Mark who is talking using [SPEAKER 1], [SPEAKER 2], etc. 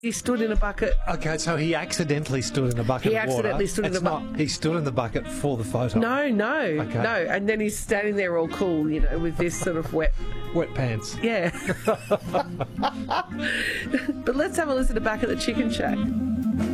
[SPEAKER 1] He stood in a bucket.
[SPEAKER 2] Okay, so he accidentally stood in a bucket of water.
[SPEAKER 1] He accidentally stood in a bucket.
[SPEAKER 2] He stood in the bucket for the photo.
[SPEAKER 1] No.
[SPEAKER 2] Okay.
[SPEAKER 1] No. And then he's standing there all cool, you know, with this sort of wet
[SPEAKER 2] pants.
[SPEAKER 1] Yeah. But let's have a listen to Back at the Chicken Shack.